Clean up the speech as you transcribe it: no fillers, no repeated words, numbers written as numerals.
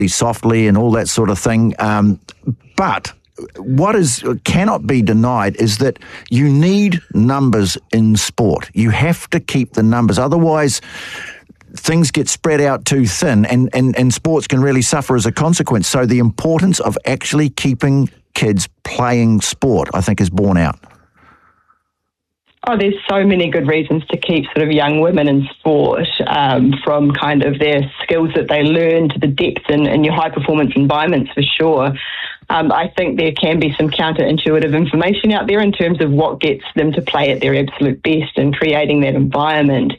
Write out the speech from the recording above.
softly and all that sort of thing. But what cannot be denied is that you need numbers in sport. You have to keep the numbers. Otherwise, things get spread out too thin and sports can really suffer as a consequence. So the importance of actually keeping kids playing sport, I think, is borne out. Oh, there's so many good reasons to keep sort of young women in sport, from kind of their skills that they learn to the depth in your high-performance environments, for sure. I think there can be some counterintuitive information out there in terms of what gets them to play at their absolute best and creating that environment.